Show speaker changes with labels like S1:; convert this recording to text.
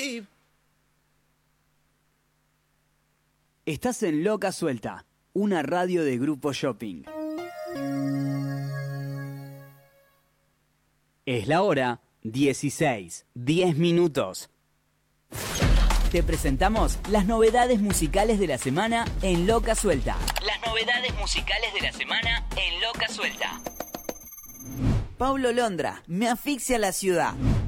S1: Estás en Loca Suelta, una radio de Grupo Shopping. Es la hora 16:10. Te presentamos las novedades musicales de la semana en Loca Suelta. Las novedades musicales de la semana en Loca Suelta.
S2: Paulo Londra, Me asfixia la ciudad.